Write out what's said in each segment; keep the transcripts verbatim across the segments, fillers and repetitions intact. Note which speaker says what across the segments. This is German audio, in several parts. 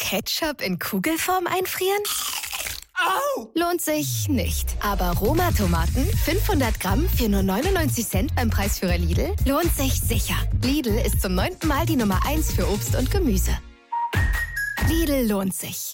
Speaker 1: Ketchup in Kugelform einfrieren?
Speaker 2: Au!
Speaker 1: Lohnt sich nicht. Aber Roma-Tomaten, fünfhundert Gramm für nur neunundneunzig Cent beim Preisführer Lidl, lohnt sich sicher. Lidl ist zum neunten Mal die Nummer eins für Obst und Gemüse. Lidl lohnt sich.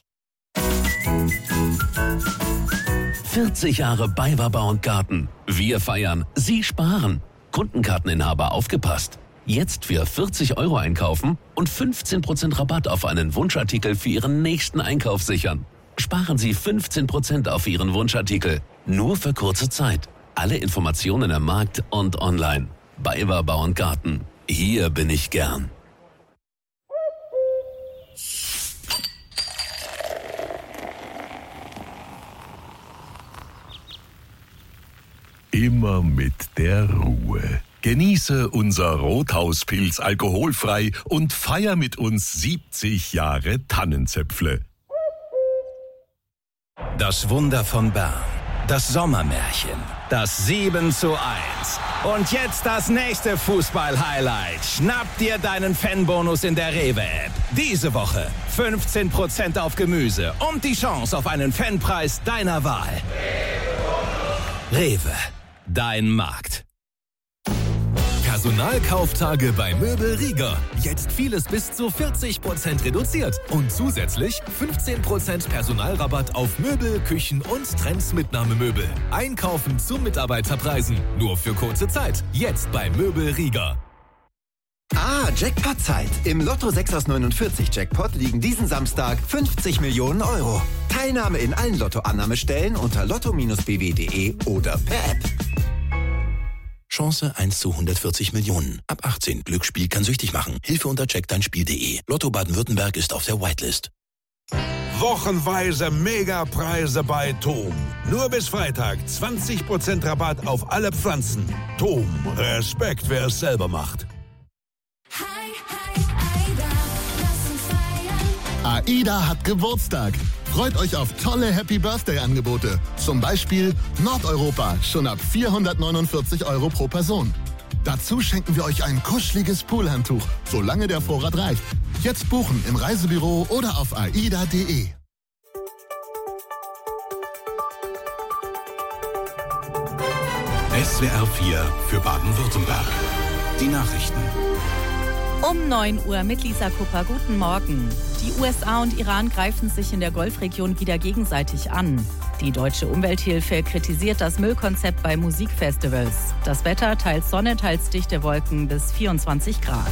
Speaker 3: vierzig Jahre BayWa Bau und Garten. Wir feiern, Sie sparen. Kundenkarteninhaber aufgepasst. Jetzt für vierzig Euro einkaufen und fünfzehn Prozent Rabatt auf einen Wunschartikel für Ihren nächsten Einkauf sichern. Sparen Sie fünfzehn Prozent auf Ihren Wunschartikel. Nur für kurze Zeit. Alle Informationen am Markt und online. BayWa Bau und Garten. Hier bin ich gern.
Speaker 4: Immer mit der Ruhe. Genieße unser Rothauspilz alkoholfrei und feier mit uns siebzig Jahre Tannenzäpfle.
Speaker 5: Das Wunder von Bern. Das Sommermärchen. Das sieben zu eins. Und jetzt das nächste Fußball-Highlight. Schnapp dir deinen Fanbonus in der Rewe-App. Diese Woche fünfzehn Prozent auf Gemüse und die Chance auf einen Fanpreis deiner Wahl. Rewe. Dein Markt.
Speaker 6: Personalkauftage bei Möbel Rieger. Jetzt vieles bis zu vierzig Prozent reduziert. Und zusätzlich fünfzehn Prozent Personalrabatt auf Möbel, Küchen und Trends-Mitnahmemöbel. Einkaufen zu Mitarbeiterpreisen. Nur für kurze Zeit. Jetzt bei Möbel Rieger.
Speaker 7: Ah, Jackpot-Zeit. Im Lotto sechs aus neunundvierzig Jackpot liegen diesen Samstag fünfzig Millionen Euro. Teilnahme in allen Lotto-Annahmestellen unter lotto Bindestrich b w punkt d e oder per App.
Speaker 8: Chance eins zu hundertvierzig Millionen. Ab achtzehn. Glücksspiel kann süchtig machen. Hilfe unter check dein Spiel punkt d e. Lotto Baden-Württemberg ist auf der Whitelist.
Speaker 9: Wochenweise Megapreise bei Tom. Nur bis Freitag zwanzig Prozent Rabatt auf alle Pflanzen. Tom, Respekt, wer es selber macht.
Speaker 10: AIDA hat Geburtstag. Freut euch auf tolle Happy-Birthday-Angebote. Zum Beispiel Nordeuropa, schon ab vierhundertneunundvierzig Euro pro Person. Dazu schenken wir euch ein kuscheliges Poolhandtuch, solange der Vorrat reicht. Jetzt buchen im Reisebüro oder auf aida punkt de.
Speaker 11: S W R vier für Baden-Württemberg. Die Nachrichten.
Speaker 12: Um neun Uhr mit Lisa Kupper. Guten Morgen. Die U S A und Iran greifen sich in der Golfregion wieder gegenseitig an. Die Deutsche Umwelthilfe kritisiert das Müllkonzept bei Musikfestivals. Das Wetter teils Sonne, teils dichte Wolken bis vierundzwanzig Grad.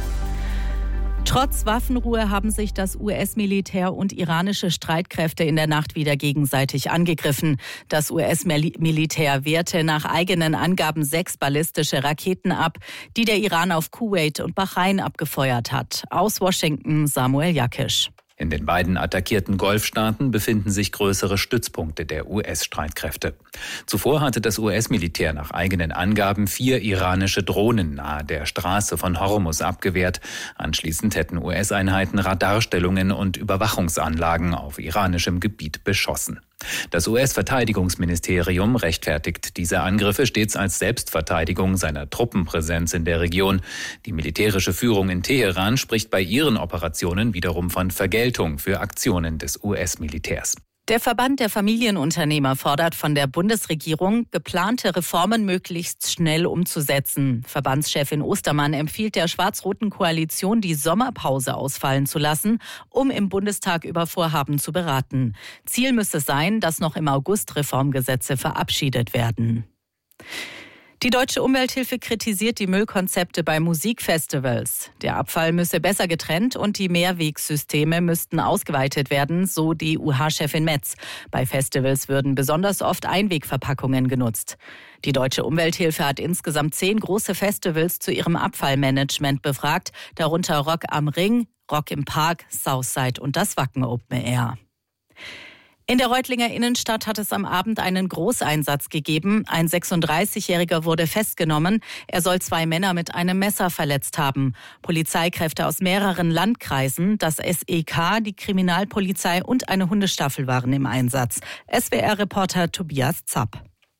Speaker 12: Trotz Waffenruhe haben sich das U S-Militär und iranische Streitkräfte in der Nacht wieder gegenseitig angegriffen. Das U S-Militär wehrte nach eigenen Angaben sechs ballistische Raketen ab, die der Iran auf Kuwait und Bahrain abgefeuert hat. Aus Washington Samuel Jakisch.
Speaker 13: In den beiden attackierten Golfstaaten befinden sich größere Stützpunkte der U S-Streitkräfte. Zuvor hatte das U S-Militär nach eigenen Angaben vier iranische Drohnen nahe der Straße von Hormuz abgewehrt. Anschließend hätten U S-Einheiten Radarstellungen und Überwachungsanlagen auf iranischem Gebiet beschossen. Das U S-Verteidigungsministerium rechtfertigt diese Angriffe stets als Selbstverteidigung seiner Truppenpräsenz in der Region. Die militärische Führung in Teheran spricht bei ihren Operationen wiederum von Vergeltung für Aktionen des U S-Militärs.
Speaker 12: Der Verband der Familienunternehmer fordert von der Bundesregierung, geplante Reformen möglichst schnell umzusetzen. Verbandschefin Ostermann empfiehlt der schwarz-roten Koalition, die Sommerpause ausfallen zu lassen, um im Bundestag über Vorhaben zu beraten. Ziel müsse sein, dass noch im August Reformgesetze verabschiedet werden. Die Deutsche Umwelthilfe kritisiert die Müllkonzepte bei Musikfestivals. Der Abfall müsse besser getrennt und die Mehrwegsysteme müssten ausgeweitet werden, so die U H-Chefin Metz. Bei Festivals würden besonders oft Einwegverpackungen genutzt. Die Deutsche Umwelthilfe hat insgesamt zehn große Festivals zu ihrem Abfallmanagement befragt, darunter Rock am Ring, Rock im Park, Southside und das Wacken Open Air. In der Reutlinger Innenstadt hat es am Abend einen Großeinsatz gegeben. Ein sechsunddreißigjähriger wurde festgenommen. Er soll zwei Männer mit einem Messer verletzt haben. Polizeikräfte aus mehreren Landkreisen, das S E K, die Kriminalpolizei und eine Hundestaffel waren im Einsatz. S W R-Reporter Tobias Zapp.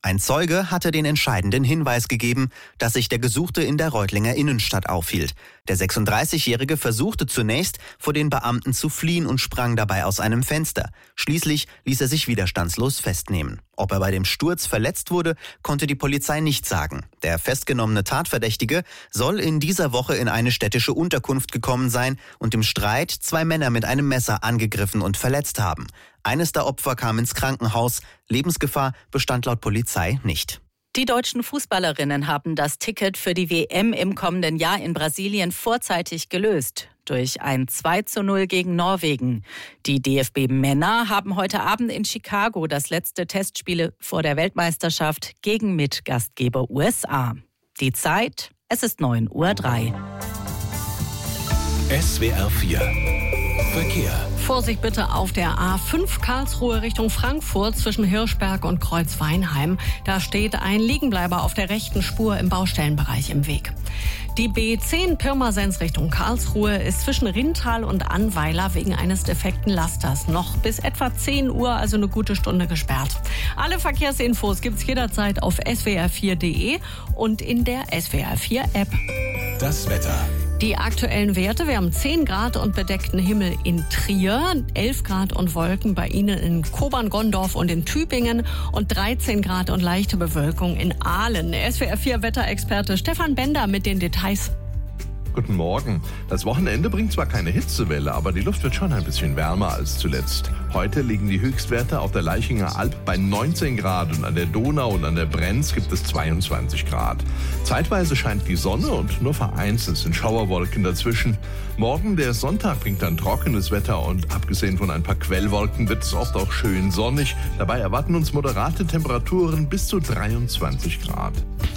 Speaker 14: Ein Zeuge hatte den entscheidenden Hinweis gegeben, dass sich der Gesuchte in der Reutlinger Innenstadt aufhielt. Der sechsunddreißigjährige versuchte zunächst, vor den Beamten zu fliehen und sprang dabei aus einem Fenster. Schließlich ließ er sich widerstandslos festnehmen. Ob er bei dem Sturz verletzt wurde, konnte die Polizei nicht sagen. Der festgenommene Tatverdächtige soll in dieser Woche in eine städtische Unterkunft gekommen sein und im Streit zwei Männer mit einem Messer angegriffen und verletzt haben. Eines der Opfer kam ins Krankenhaus. Lebensgefahr bestand laut Polizei nicht.
Speaker 12: Die deutschen Fußballerinnen haben das Ticket für die W M im kommenden Jahr in Brasilien vorzeitig gelöst. Durch ein zwei zu null gegen Norwegen. Die D F B-Männer haben heute Abend in Chicago das letzte Testspiel vor der Weltmeisterschaft gegen Mitgastgeber U S A. Die Zeit, es ist neun Uhr drei.
Speaker 11: S W R vier Verkehr.
Speaker 15: Vorsicht bitte auf der A fünf Karlsruhe Richtung Frankfurt zwischen Hirschberg und Kreuzweinheim. Da steht ein Liegenbleiber auf der rechten Spur im Baustellenbereich im Weg. Die B zehn Pirmasens Richtung Karlsruhe ist zwischen Rintal und Annweiler wegen eines defekten Lasters noch bis etwa zehn Uhr, also eine gute Stunde gesperrt. Alle Verkehrsinfos gibt's jederzeit auf S W R vier Punkt de und in der S W R vier App.
Speaker 11: Das Wetter.
Speaker 15: Die aktuellen Werte, wir haben zehn Grad und bedeckten Himmel in Trier, elf Grad und Wolken bei Ihnen in Kobern-Gondorf und in Tübingen und dreizehn Grad und leichte Bewölkung in Aalen. S W R vier Wetterexperte Stefan Bender mit den Details.
Speaker 16: Guten Morgen. Das Wochenende bringt zwar keine Hitzewelle, aber die Luft wird schon ein bisschen wärmer als zuletzt. Heute liegen die Höchstwerte auf der Laichinger Alb bei neunzehn Grad und an der Donau und an der Brenz gibt es zweiundzwanzig Grad. Zeitweise scheint die Sonne und nur vereinzelt sind Schauerwolken dazwischen. Morgen, der Sonntag, bringt dann trockenes Wetter und abgesehen von ein paar Quellwolken wird es oft auch schön sonnig. Dabei erwarten uns moderate Temperaturen bis zu dreiundzwanzig Grad.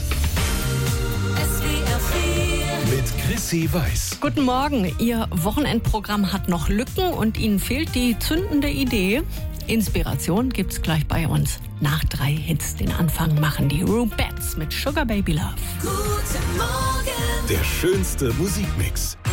Speaker 11: Mit Chrissy Weiß.
Speaker 15: Guten Morgen. Ihr Wochenendprogramm hat noch Lücken und Ihnen fehlt die zündende Idee. Inspiration gibt's gleich bei uns. Nach drei Hits den Anfang machen die Rubettes mit Sugar Baby Love.
Speaker 11: Guten Morgen. Der schönste Musikmix.